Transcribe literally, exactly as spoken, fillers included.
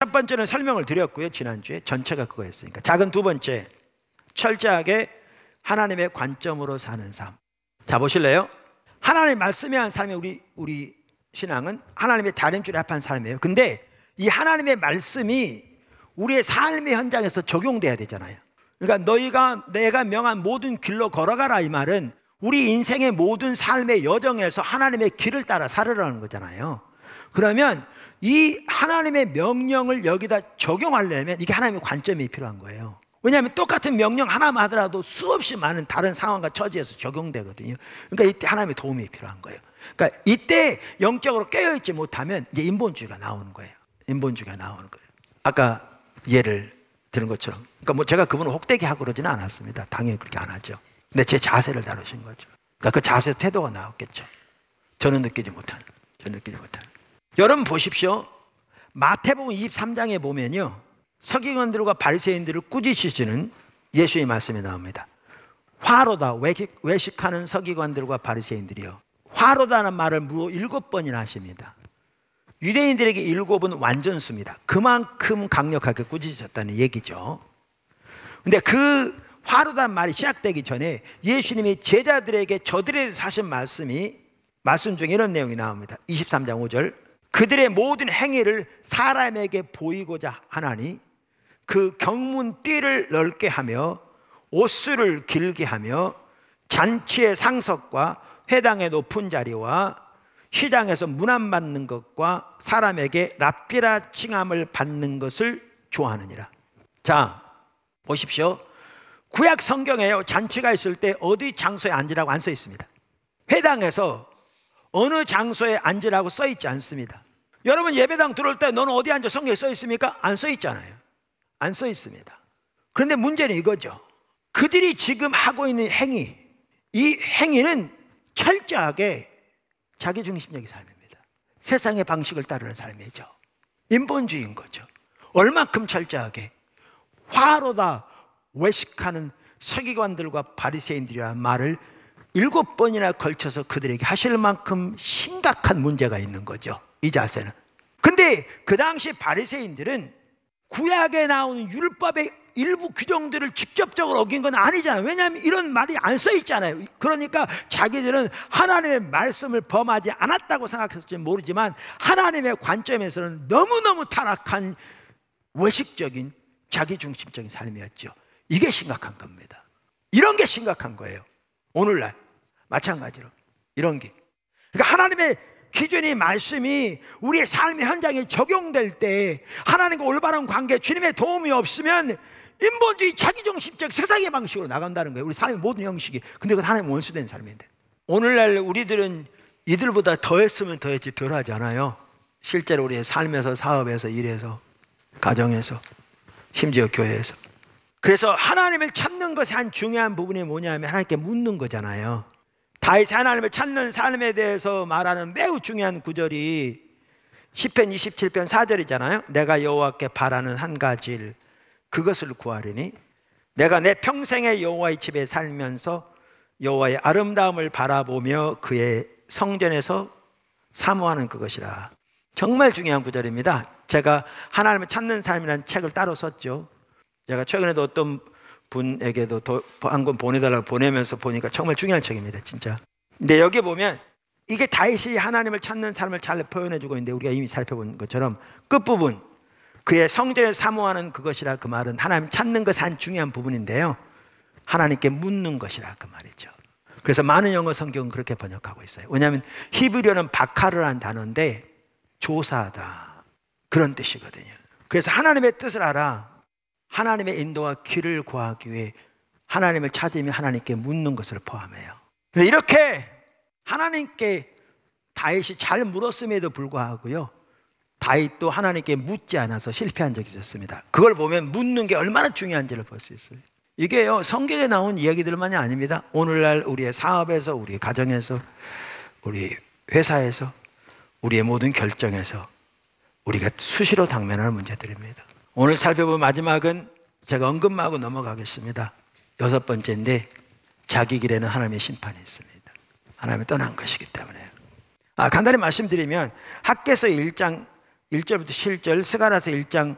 첫 번째는 설명을 드렸고요, 지난주에. 전체가 그거였으니까. 작은 두 번째, 철저하게 하나님의 관점으로 사는 삶. 자, 보실래요? 하나님의 말씀에 한 삶이 우리, 우리 신앙은 하나님의 다림줄에 합한 삶이에요. 근데 이 하나님의 말씀이 우리의 삶의 현장에서 적용돼야 되잖아요. 그러니까 너희가 내가 명한 모든 길로 걸어가라, 이 말은 우리 인생의 모든 삶의 여정에서 하나님의 길을 따라 살으라는 거잖아요. 그러면 이 하나님의 명령을 여기다 적용하려면 이게 하나님의 관점이 필요한 거예요. 왜냐하면 똑같은 명령 하나만 하더라도 수없이 많은 다른 상황과 처지에서 적용되거든요. 그러니까 이때 하나님의 도움이 필요한 거예요. 그러니까 이때 영적으로 깨어있지 못하면 이제 인본주의가 나오는 거예요. 인본주의가 나오는 거예요. 아까 예를 들은 것처럼, 그러니까 뭐 제가 그분을 혹되게 하고 그러지는 않았습니다. 당연히 그렇게 안 하죠. 근데 제 자세를 다루신 거죠. 그러니까 그 자세 태도가 나왔겠죠. 저는 느끼지 못하는, 저는 느끼지 못하는. 여러분 보십시오. 마태복음 이십삼 장에 보면요, 서기관들과 바리새인들을 꾸짖으시는 예수의 말씀이 나옵니다. 화로다, 외식, 외식하는 서기관들과 바리새인들이요, 화로다는 말을 무려 일곱 번이나 하십니다. 유대인들에게 일곱은 완전수입니다. 그만큼 강력하게 꾸짖으셨다는 얘기죠. 근데 그 화로다는 말이 시작되기 전에 예수님이 제자들에게 저들에 대해서 하신 말씀이, 말씀 중에 이런 내용이 나옵니다. 이십삼 장 오 절, 그들의 모든 행위를 사람에게 보이고자 하나니 그 경문 띠를 넓게 하며 옷수를 길게 하며 잔치의 상석과 회당의 높은 자리와 시장에서 문안 받는 것과 사람에게 랍비라 칭함을 받는 것을 좋아하느니라. 자, 보십시오. 구약 성경에요, 잔치가 있을 때 어디 장소에 앉으라고 안 써 있습니다. 회당에서 어느 장소에 앉으라고 써 있지 않습니다. 여러분 예배당 들어올 때 너는 어디 앉아 성경에 써 있습니까? 안 써 있잖아요. 안 써 있습니다. 그런데 문제는 이거죠. 그들이 지금 하고 있는 행위, 이 행위는 철저하게 자기중심적인 삶입니다. 세상의 방식을 따르는 삶이죠. 인본주의인 거죠. 얼만큼 철저하게 화로다 외식하는 서기관들과 바리새인들이라는 말을 일곱 번이나 걸쳐서 그들에게 하실 만큼 심각한 문제가 있는 거죠, 이 자세는. 근데 그 당시 바리새인들은 구약에 나오는 율법의 일부 규정들을 직접적으로 어긴 건 아니잖아요. 왜냐하면 이런 말이 안 써 있잖아요. 그러니까 자기들은 하나님의 말씀을 범하지 않았다고 생각했을지 모르지만 하나님의 관점에서는 너무너무 타락한 외식적인 자기중심적인 삶이었죠. 이게 심각한 겁니다. 이런 게 심각한 거예요. 오늘날 마찬가지로 이런 게, 그러니까 하나님의 기준이, 말씀이 우리의 삶의 현장에 적용될 때 하나님과 올바른 관계, 주님의 도움이 없으면 인본주의 자기중심적 세상의 방식으로 나간다는 거예요. 우리 삶의 모든 형식이. 근데 그건 하나님의 원수된 삶인데, 오늘날 우리들은 이들보다 더했으면 더했지 덜 하지 않아요. 실제로 우리의 삶에서, 사업에서, 일에서, 가정에서, 심지어 교회에서. 그래서 하나님을 찾는 것의 한 중요한 부분이 뭐냐면 하나님께 묻는 거잖아요. 다윗이 하나님을 찾는 삶에 대해서 말하는 매우 중요한 구절이 시편 이십칠 편 사 절이잖아요. 내가 여호와께 바라는 한 가지 일, 그것을 구하리니 내가 내 평생에 여호와의 집에 살면서 여호와의 아름다움을 바라보며 그의 성전에서 사모하는 그것이라. 정말 중요한 구절입니다. 제가 하나님을 찾는 삶이라는 책을 따로 썼죠. 제가 최근에도 어떤 분에게도 한 권 보내달라고 보내면서 보니까 정말 중요한 책입니다, 진짜. 근데 여기 보면 이게 다윗이 하나님을 찾는 삶을 잘 표현해주고 있는데, 우리가 이미 살펴본 것처럼 끝부분, 그의 성전에 사모하는 그것이라, 그 말은 하나님 찾는 것이 한 중요한 부분인데요, 하나님께 묻는 것이라 그 말이죠. 그래서 많은 영어 성경은 그렇게 번역하고 있어요. 왜냐하면 히브리어는 바카르라는 단어인데 조사하다, 그런 뜻이거든요. 그래서 하나님의 뜻을 알아, 하나님의 인도와 길을 구하기 위해 하나님을 찾으며 하나님께 묻는 것을 포함해요. 이렇게 하나님께 다윗이 잘 물었음에도 불구하고요, 다윗도 하나님께 묻지 않아서 실패한 적이 있었습니다. 그걸 보면 묻는 게 얼마나 중요한지를 볼 수 있어요. 이게요, 성경에 나온 이야기들만이 아닙니다. 오늘날 우리의 사업에서, 우리의 가정에서, 우리 회사에서, 우리의 모든 결정에서 우리가 수시로 당면하는 문제들입니다. 오늘 살펴본 마지막은 제가 언급하고 넘어가겠습니다. 여섯 번째인데, 자기 길에는 하나님의 심판이 있습니다. 하나님이 떠난 것이기 때문에. 아, 간단히 말씀드리면 학개서 일 장 일 절부터 칠 절, 스가랴서 일 장